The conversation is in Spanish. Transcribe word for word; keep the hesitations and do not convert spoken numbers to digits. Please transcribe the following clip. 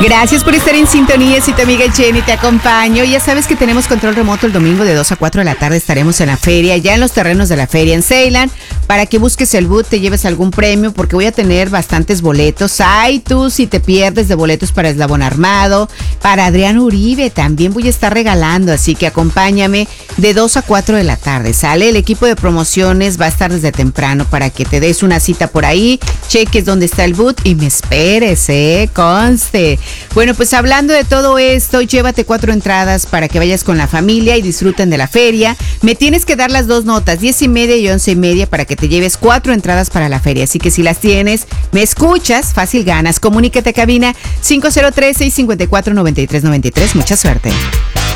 Gracias por estar en sintonía, si tu amiga Jenny te acompaño. Ya sabes que tenemos control remoto el domingo de dos a cuatro de la tarde. Estaremos en la feria, ya en los terrenos de la feria en Ceylan, para que busques el boot, te lleves algún premio, porque voy a tener bastantes boletos. Ay, tú si te pierdes de boletos para Eslabón Armado, para Adrián Uribe también voy a estar regalando, así que acompáñame de dos a cuatro de la tarde. Sale el equipo de promociones, va a estar desde temprano para que te des una cita por ahí, cheques dónde está el boot y me esperes, eh, conste. Bueno, pues hablando de todo esto, llévate cuatro entradas para que vayas con la familia y disfruten de la feria. Me tienes que dar las dos notas, diez y media y once y media, para que te lleves cuatro entradas para la feria. Así que si las tienes, me escuchas, fácil ganas. Comunícate a cabina cinco cero tres, seis cinco cuatro, nueve tres nueve tres. Mucha suerte.